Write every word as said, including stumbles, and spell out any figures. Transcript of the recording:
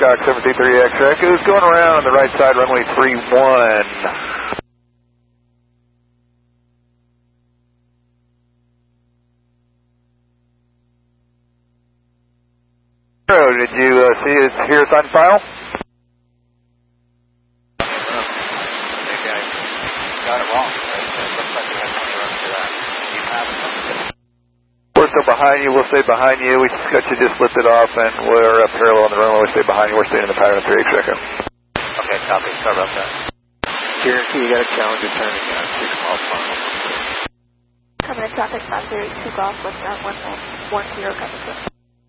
Skyhawk seven two three X, Echo's going around the right side, runway three one. Did you uh, see it here? It's on file? Maybe I got it wrong. Right? It looks like we have plenty of room for that. Do you have something? We're still behind you. We'll stay behind you. We got you just lifted off, and we're uh, parallel on the runway. We'll stay behind you. We're staying in the pattern of three X Echo. Okay, copy. Sorry about that. Guarantee you got a challenger turn again. Six miles per hour. Coming in traffic, five three eight, two golf, westbound one one zero, coming through.